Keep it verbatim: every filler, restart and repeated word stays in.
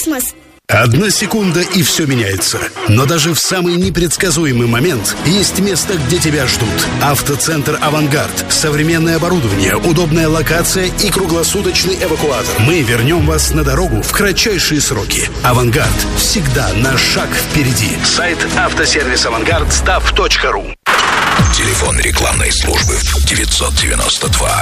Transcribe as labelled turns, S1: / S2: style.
S1: космос.
S2: Одна секунда, и все меняется. Но даже в самый непредсказуемый момент есть место, где тебя ждут. Автоцентр «Авангард». Современное оборудование, удобная локация и круглосуточный эвакуатор. Мы вернем вас на дорогу в кратчайшие сроки. «Авангард» всегда на шаг впереди. Сайт автосервис авангард став точка ру.
S3: Телефон рекламной службы девятьсот девяносто два